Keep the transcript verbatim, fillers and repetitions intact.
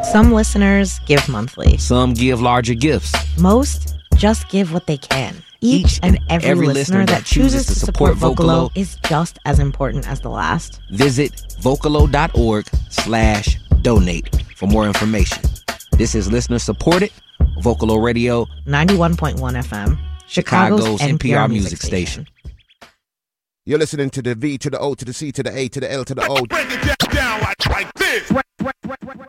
Some listeners give monthly. Some give larger gifts. Most just give what they can. Each, Each and every, every listener, listener that chooses to support Vocalo is just as important as the last. Visit Vocalo.org slash donate for more information. This is listener supported Vocalo Radio ninety-one point one F M, Chicago's, Chicago's N P R, N P R music, music station. station. You're listening to the V to the O to the C to the A to the L to the O. Break it down like, like this.